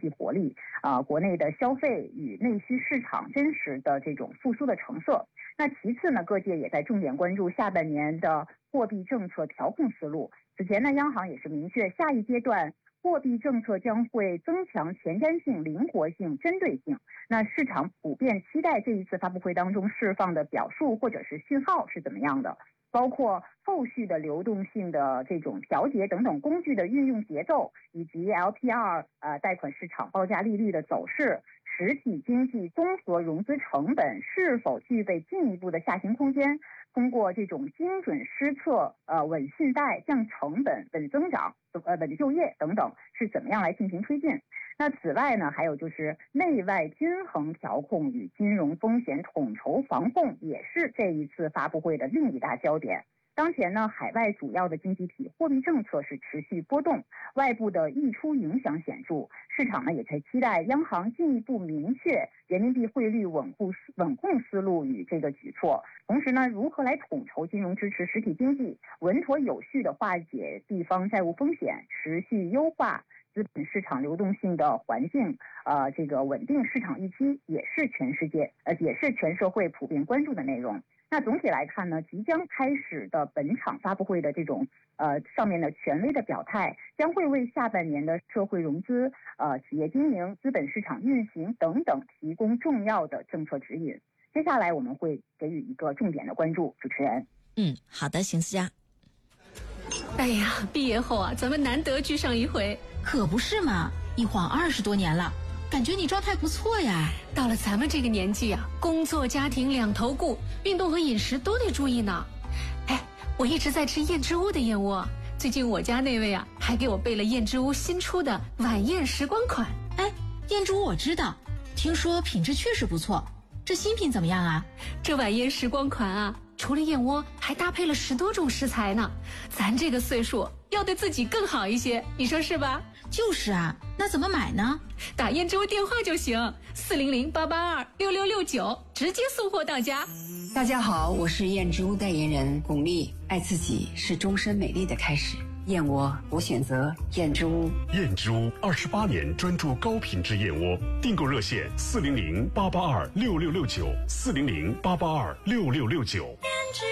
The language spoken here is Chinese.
济活力，国内的消费与内需市场真实的这种复苏的成色。那其次呢，各界也在重点关注下半年的货币政策调控思路。此前呢，央行也是明确，下一阶段货币政策将会增强前瞻性、灵活性、针对性。那市场普遍期待这一次发布会当中释放的表述或者是讯号是怎么样的，包括后续的流动性的这种调节等等工具的运用节奏，以及 LPR 贷款市场报价利率的走势，实体经济综合融资成本是否具备进一步的下行空间，通过这种精准施策、稳信贷、降成本、稳增长、稳就业等等是怎么样来进行推进。那此外呢，还有就是内外均衡调控与金融风险统筹防控，也是这一次发布会的另一大焦点。当前呢，海外主要的经济体货币政策是持续波动，外部的溢出影响显著，市场呢也在期待央行进一步明确人民币汇率稳控思路与这个举措，同时呢，如何来统筹金融支持实体经济，稳妥有序的化解地方债务风险，持续优化资本市场流动性的环境，这个稳定市场预期，也是全社会普遍关注的内容。那总体来看呢，即将开始的本场发布会的这种上面的权威的表态，将会为下半年的社会融资、企业经营、资本市场运行等等提供重要的政策指引。接下来我们会给予一个重点的关注。主持人， 好的，邢思佳。 哎呀，毕业后啊，咱们难得聚上一回。 可不是嘛，一晃20多年了，感觉你状态不错呀。 到了咱们这个年纪啊，工作家庭两头顾，运动和饮食都得注意呢。哎，我一直在吃燕之屋的燕窝，最近我家那位啊还给我备了燕之屋新出的晚宴时光款。 哎，燕之屋我知道，听说品质确实不错，这新品怎么样啊？ 这晚宴时光款啊，除了燕窝还搭配了10多种食材呢。咱这个岁数要对自己更好一些，你说是吧？ 就是啊，那怎么买呢？ 打燕之屋电话就行，400-882-6669，直接送货到家。 大家好，我是燕之屋代言人巩俐。爱自己是终身美丽的开始，燕窝我选择燕之屋。 燕之屋28年专注高品质燕窝，订购热线400-882-6669，400-882-6669。